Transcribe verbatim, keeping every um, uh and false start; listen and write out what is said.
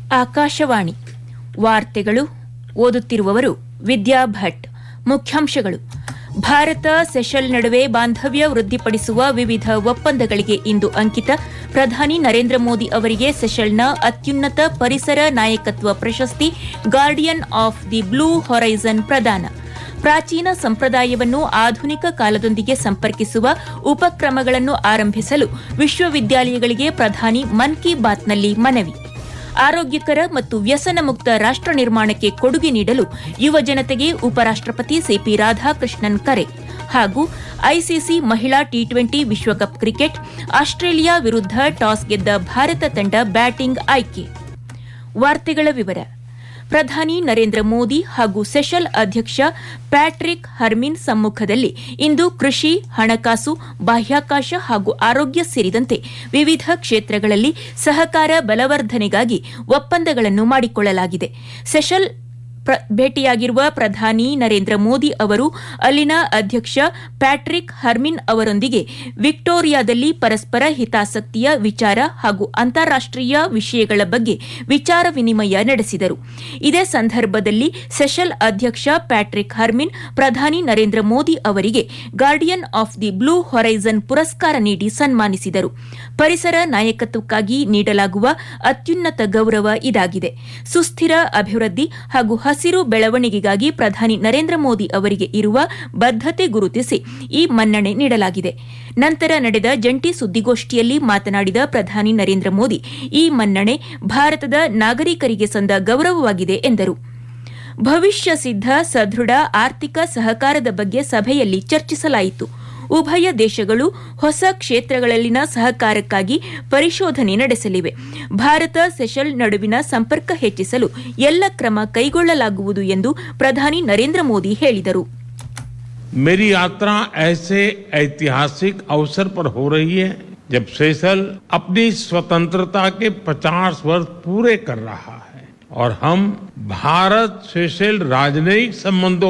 ಆಕಾಶವಾಣಿ ವಾರ್ತೆಗಳು ಓದುತ್ತಿರುವವರು ವಿದ್ಯಾ ಭಟ್. ಮುಖ್ಯಾಂಶಗಳು: ಭಾರತ ಸೆಷಲ್ ನಡುವೆ ಬಾಂಧವ್ಯ ವೃದ್ಧಿಪಡಿಸುವ ವಿವಿಧ ಒಪ್ಪಂದಗಳಿಗೆ ಇಂದು ಅಂಕಿತ. ಪ್ರಧಾನಿ ನರೇಂದ್ರ ಮೋದಿ ಅವರಿಗೆ ಸೆಷಲ್ನ ಅತ್ಯುನ್ನತ ಪರಿಸರ ನಾಯಕತ್ವ ಪ್ರಶಸ್ತಿ guardian of the blue horizon ಪ್ರದಾನ. ಪ್ರಾಚೀನ ಸಂಪ್ರದಾಯವನ್ನು ಆಧುನಿಕ ಕಾಲದೊಂದಿಗೆ ಸಂಪರ್ಕಿಸುವ ಉಪಕ್ರಮಗಳನ್ನು ಆರಂಭಿಸಲು ವಿಶ್ವವಿದ್ಯಾಲಯಗಳಿಗೆ ಪ್ರಧಾನಿ ಮನ್ ಕಿ ಬಾತ್ನಲ್ಲಿ ಮನವಿ. ಆರೋಗ್ಯಕರ ಮತ್ತು ವ್ಯಸನ ಮುಕ್ತ ರಾಷ್ಟ್ರ ನಿರ್ಮಾಣಕ್ಕೆ ಕೊಡುಗೆ ನೀಡಲು ಯುವ ಜನತೆಗೆ ಉಪರಾಷ್ಟಪತಿ ಸಿಪಿ ರಾಧಾಕೃಷ್ಣನ್ ಕರೆ. ಹಾಗೂ ಐಸಿಸಿ ಮಹಿಳಾ ಟಿ ಟ್ವೆಂಟಿ ವಿಶ್ವಕಪ್ ಕ್ರಿಕೆಟ್, ಆಸ್ಟ್ರೇಲಿಯಾ ವಿರುದ್ಧ ಟಾಸ್ ಗೆದ್ದ ಭಾರತ ತಂಡ ಬ್ಯಾಟಿಂಗ್ ಆಯ್ಕೆ. ವಾರ್ತೆಗಳ ವಿವರ. ಪ್ರಧಾನಿ ನರೇಂದ್ರ ಮೋದಿ ಹಾಗೂ ಸೆಷಲ್ ಅಧ್ಯಕ್ಷ ಪ್ಯಾಟ್ರಿಕ್ ಹರ್ಮಿನ್ ಸಮ್ಮುಖದಲ್ಲಿ ಇಂದು ಕೃಷಿ, ಹಣಕಾಸು, ಬಾಹ್ಯಾಕಾಶ ಹಾಗೂ ಆರೋಗ್ಯ ಸೇರಿದಂತೆ ವಿವಿಧ ಕ್ಷೇತ್ರಗಳಲ್ಲಿ ಸಹಕಾರ ಬಲವರ್ಧನೆಗಾಗಿ ಒಪ್ಪಂದಗಳನ್ನು ಮಾಡಿಕೊಳ್ಳಲಾಗಿದೆ. ಸೆಷಲ್ ಭೇಟಿಯಾಗಿರುವ ಪ್ರಧಾನಿ ನರೇಂದ್ರ ಮೋದಿ ಅವರು ಅಲ್ಲಿನ ಅಧ್ಯಕ್ಷ ಪ್ಯಾಟ್ರಿಕ್ ಹರ್ಮಿನ್ ಅವರೊಂದಿಗೆ ವಿಕ್ಟೋರಿಯಾದಲ್ಲಿ ಪರಸ್ಪರ ಹಿತಾಸಕ್ತಿಯ ವಿಚಾರ ಹಾಗೂ ಅಂತಾರಾಷ್ಟೀಯ ವಿಷಯಗಳ ಬಗ್ಗೆ ವಿಚಾರ ವಿನಿಮಯ ನಡೆಸಿದರು. ಇದೇ ಸಂದರ್ಭದಲ್ಲಿ ಸೆಷಲ್ ಅಧ್ಯಕ್ಷ ಪ್ಯಾಟ್ರಿಕ್ ಹರ್ಮಿನ್ ಪ್ರಧಾನಿ ನರೇಂದ್ರ ಮೋದಿ ಅವರಿಗೆ guardian of the blue horizon ಪುರಸ್ಕಾರ ನೀಡಿ ಸನ್ಮಾನಿಸಿದರು. ಪರಿಸರ ನಾಯಕತ್ವಕ್ಕಾಗಿ ನೀಡಲಾಗುವ ಅತ್ಯುನ್ನತ ಗೌರವ ಇದಾಗಿದೆ. ಸುಸ್ಥಿರ ಅಭಿವೃದ್ಧಿ ಹಾಗೂ ಹಸಿರು ಬೆಳವಣಿಗೆಗಾಗಿ ಪ್ರಧಾನಿ ನರೇಂದ್ರ ಮೋದಿ ಅವರಿಗೆ ಇರುವ ಬದ್ಧತೆ ಗುರುತಿಸಿ ಈ ಮನ್ನಣೆ ನೀಡಲಾಗಿದೆ. ನಂತರ ನಡೆದ ಜಂಟಿ ಸುದ್ದಿಗೋಷ್ಠಿಯಲ್ಲಿ ಮಾತನಾಡಿದ ಪ್ರಧಾನಿ ನರೇಂದ್ರ ಮೋದಿ, ಈ ಮನ್ನಣೆ ಭಾರತದ ನಾಗರಿಕರಿಗೆ ಸಂದ ಗೌರವವಾಗಿದೆ ಎಂದರು. ಭವಿಷ್ಯ ಸಿದ್ಧ ಸದೃಢ ಆರ್ಥಿಕ ಸಹಕಾರದ ಬಗ್ಗೆ ಸಭೆಯಲ್ಲಿ ಚರ್ಚಿಸಲಾಯಿತು. ಉಭಯ ದೇಶಗಳು ಹೊಸ ಕ್ಷೇತ್ರಗಳಲ್ಲಿನ ಸಹಕಾರಕ್ಕಾಗಿ ಪರಿಶೋಧನೆ ನಡೆಸಲಿವೆ. ಭಾರತ ಸೆಷಲ್ ನಡುವಿನ ಸಂಪರ್ಕ ಹೆಚ್ಚಿಸಲು ಎಲ್ಲ ಕ್ರಮ ಕೈಗೊಳ್ಳಲಾಗುವುದು ಎಂದು ಪ್ರಧಾನಿ ನರೇಂದ್ರ ಮೋದಿ ಹೇಳಿದರು. मेरी यात्रा ऐसे ऐतिहासिक अवसर पर हो रही है जब सेशल अपनी स्वतंत्रता के पचास वर्ष पूरे कर रहा है और हम भारत सेशल राजनयिक संबंधों